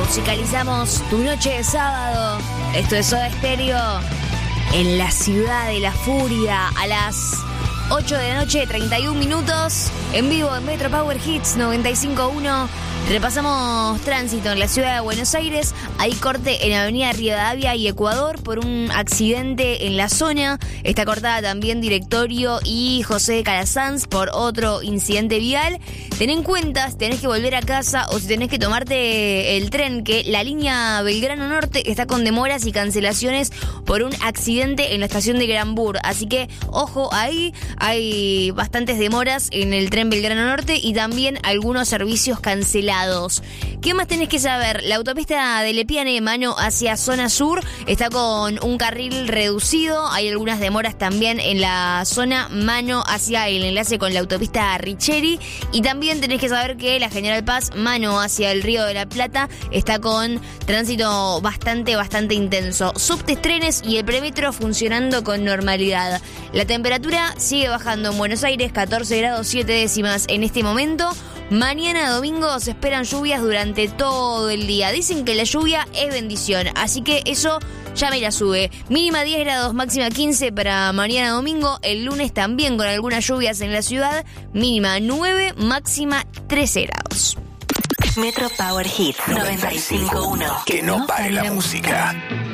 Musicalizamos tu noche de sábado. Esto es Soda Stereo en la ciudad de la furia a las 8 de la noche, 31 minutos, en vivo en Metro Power Hits 95.1. Repasamos tránsito en la ciudad de Buenos Aires. Hay corte en Avenida Rivadavia y Ecuador por un accidente en la zona. Está cortada también Directorio y José de Calasanz por otro incidente vial. Ten en cuenta si tenés que volver a casa o si tenés que tomarte el tren, que la línea Belgrano Norte está con demoras y cancelaciones por un accidente en la estación de Granbur. Así que ojo ahí, hay bastantes demoras en el tren Belgrano Norte y también algunos servicios cancelados. ¿Qué más tenés que saber? La autopista de Lepiane, mano hacia zona sur, está con un carril reducido. Hay algunas demoras también en la zona mano hacia el enlace con la autopista Richeri. Y también tenés que saber que la General Paz, mano hacia el Río de la Plata, está con tránsito bastante intenso. Subtes, trenes y el premetro funcionando con normalidad. La temperatura sigue bajando en Buenos Aires, 14 grados 7 décimas en este momento. Mañana domingo se esperan lluvias durante todo el día. Dicen que la lluvia es bendición, así que eso ya me la sube. Mínima 10 grados, máxima 15 para mañana domingo. El lunes también con algunas lluvias en la ciudad. Mínima 9, máxima 13 grados. Metro Power Hits 95.1. Que no pare la música.